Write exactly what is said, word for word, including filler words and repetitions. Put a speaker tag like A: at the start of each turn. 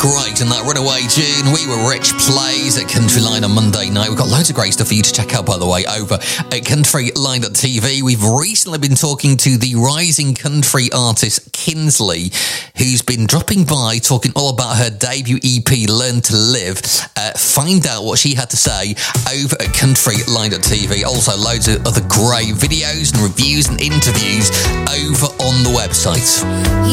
A: great in that Runaway tune. We were Rich Plays at Country Line on Monday night. We've got loads of great stuff for you to check out, by the way, over at country line dot t v. We've recently been talking to the rising country artist Kinsley, who's been dropping by talking all about her debut E P, Learn to Live. Uh, find out what she had to say over at country line dot t v. Also, loads of other great videos and reviews and interviews over on the website.